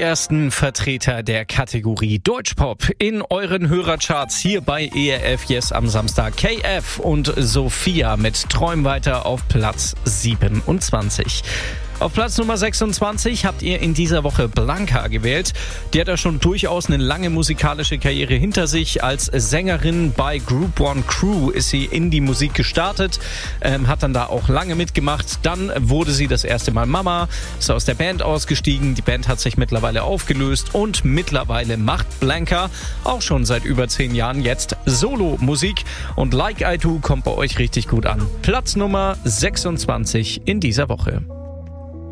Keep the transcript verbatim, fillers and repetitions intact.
ersten Vertreter der Kategorie Deutschpop in euren Hörercharts hier bei E R F Yes am Samstag. K F und Sophia mit Träum weiter auf Platz siebenundzwanzig. Auf Platz Nummer sechsundzwanzig habt ihr in dieser Woche Blanca gewählt. Die hat ja schon durchaus eine lange musikalische Karriere hinter sich. Als Sängerin bei Group One Crew ist sie in die Musik gestartet, ähm, hat dann da auch lange mitgemacht. Dann wurde sie das erste Mal Mama, ist aus der Band ausgestiegen. Die Band hat sich mittlerweile aufgelöst und mittlerweile macht Blanca auch schon seit über zehn Jahren jetzt Solo-Musik. Und Like I Do kommt bei euch richtig gut an. Platz Nummer sechsundzwanzig in dieser Woche.